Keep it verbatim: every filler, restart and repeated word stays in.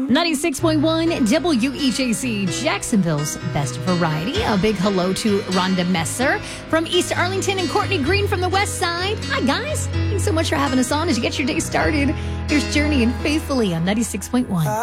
ninety-six point one W E J C, Jacksonville's best variety. A big hello to Rhonda Messer from East Arlington and Courtney Green from the West Side. Hi, guys. Thanks so much for having us on as you get your day started. Here's Journey and Faithfully on ninety-six point one.